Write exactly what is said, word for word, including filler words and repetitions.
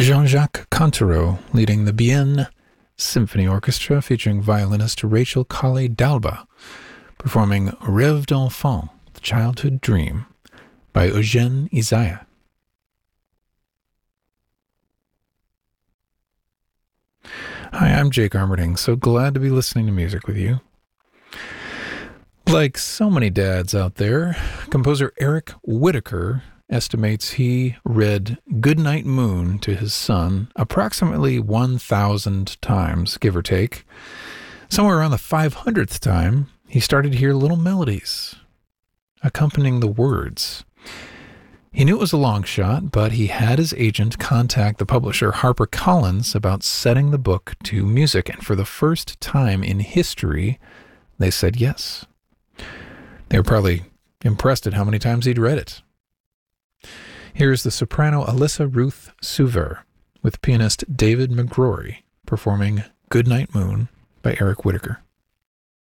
Jean-Jacques Cantero leading the Bienne Symphony Orchestra featuring violinist Rachel Colley Dalba, performing Rêve d'enfant, the childhood dream, by Eugène Isaiah. Hi, I'm Jake Armerding, so glad to be listening to music with you. Like so many dads out there, composer Eric Whitacre estimates he read Goodnight Moon to his son approximately one thousand times, give or take. Somewhere around the five hundredth time, he started to hear little melodies accompanying the words. He knew it was a long shot, but he had his agent contact the publisher HarperCollins about setting the book to music, and for the first time in history, they said yes. They were probably impressed at how many times he'd read it. Here's the soprano Alyssa Ruth Suver with pianist David McGrory performing Goodnight Moon by Eric Whitacre.